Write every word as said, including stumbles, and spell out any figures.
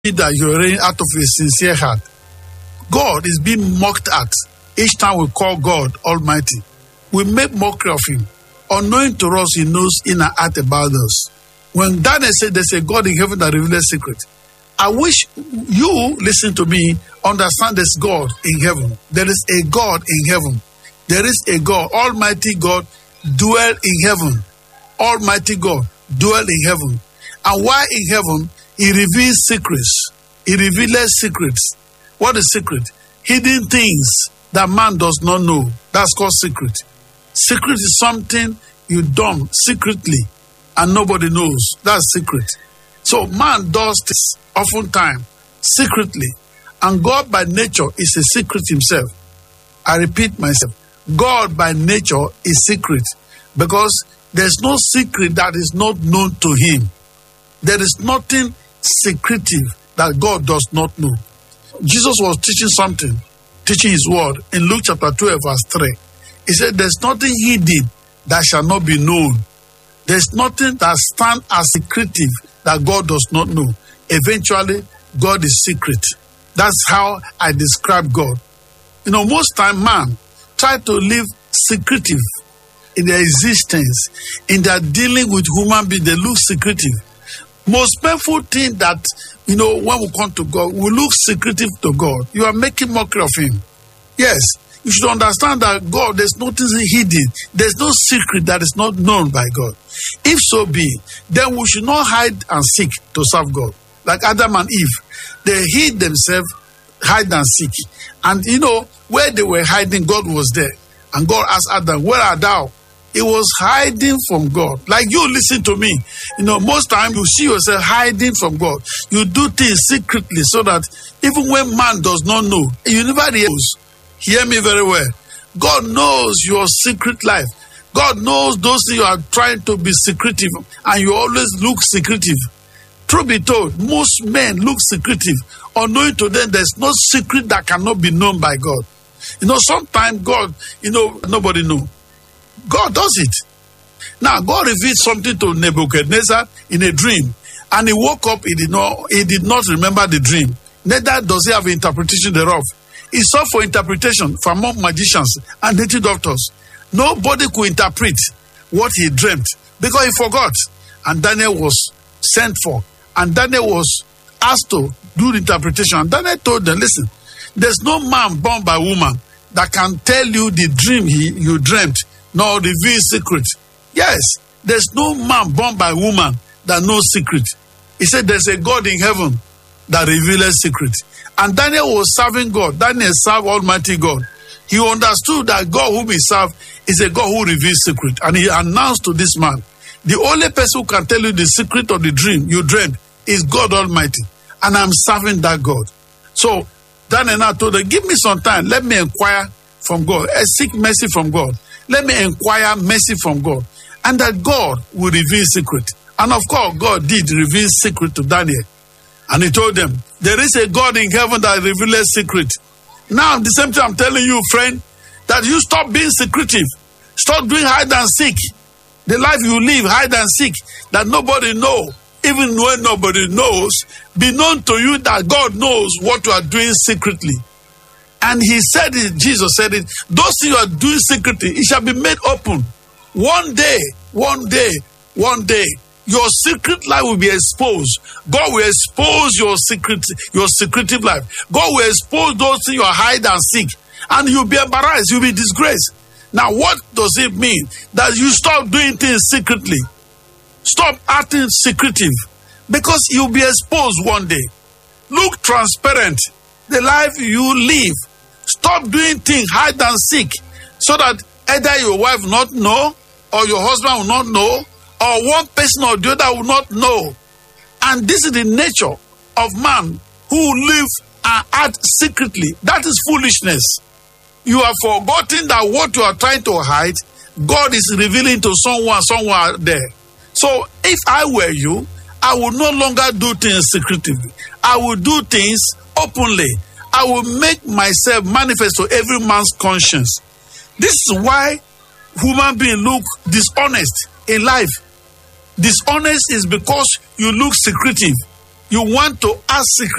that you're praying out of a sincere heart. God is being mocked at each time we call God Almighty. We make mockery of Him. Unknowing to us, He knows in and out about us. When Daniel said there's a God in heaven that reveals secrets, I wish you, listen to me, understand there's God in heaven. There is a God in heaven. There is a God, Almighty God, dwell in heaven. Almighty God, dwell in heaven. And while in heaven, He reveals secrets. He reveals secrets. What is secret? Hidden things that man does not know. That's called secret. Secret is something you done secretly and nobody knows. That's secret. So man does this oftentimes secretly. And God by nature is a secret Himself. I repeat myself. God by nature is secret because there's no secret that is not known to Him. There is nothing secretive that God does not know. Jesus was teaching something, teaching His word in Luke chapter twelve, verse three. He said, there's nothing hidden that shall not be known. There's nothing that stands as secretive that God does not know. Eventually, God is secret. That's how I describe God. You know, most time man try to live secretive in their existence, in their dealing with human beings, they look secretive. Most painful thing that, you know, when we come to God, we look secretive to God. You are making mockery of Him. Yes, you should understand that God, there's nothing hidden. There's no secret that is not known by God. If so be, then we should not hide and seek to serve God. Like Adam and Eve, they hid themselves, hide and seek. And you know, where they were hiding, God was there. And God asked Adam, where art thou? He was hiding from God. Like you, listen to me. You know, most times you see yourself hiding from God. You do things secretly so that even when man does not know, you never knows. Hear me very well. God knows your secret life. God knows those things you are trying to be secretive and you always look secretive. Truth be told, most men look secretive. Unknowing to them, there's no secret that cannot be known by God. You know, sometimes God, you know, nobody knows. God does it. Now, God revealed something to Nebuchadnezzar in a dream, and he woke up, he did not, he did not remember the dream. Neither does he have interpretation thereof. He sought for interpretation from among magicians and native doctors. Nobody could interpret what he dreamt because he forgot. And Daniel was sent for, and Daniel was asked to do the interpretation. And Daniel told them, listen, there's no man born by woman that can tell you the dream he, you dreamt, nor reveal secret. Yes, there's no man born by woman that knows secret. He said there's a God in heaven that reveals secret. And Daniel was serving God. Daniel served Almighty God. He understood that God whom he served is a God who reveals secret. And he announced to this man, the only person who can tell you the secret of the dream you dreamed is God Almighty. And I'm serving that God. So Daniel now told him, give me some time. Let me inquire from God. I seek mercy from God. Let me inquire mercy from God. And that God will reveal secret. And of course, God did reveal secret to Daniel. And he told them, there is a God in heaven that reveals secret. Now, at the same time, I'm telling you, friend, that you stop being secretive. Stop doing hide and seek. The life you live, hide and seek, that nobody knows. Even when nobody knows, be known to you that God knows what you are doing secretly. And he said it, Jesus said it, those things you are doing secretly, it shall be made open. One day, one day, one day, your secret life will be exposed. God will expose your secret, your secretive life. God will expose those things you are hide and seek. And you'll be embarrassed, you'll be disgraced. Now, what does it mean? That you stop doing things secretly. Stop acting secretive. Because you'll be exposed one day. Look transparent. The life you live. Stop doing things hide and seek. So that either your wife will not know, or your husband will not know, or one person or the other will not know. And this is the nature of man who live and act secretly. That is foolishness. You have forgotten that what you are trying to hide, God is revealing to someone, somewhere there. So if I were you, I would no longer do things secretively. I will do things openly. I will make myself manifest to every man's conscience. This is why human beings look dishonest in life. Dishonest is because you look secretive. You want to act secret.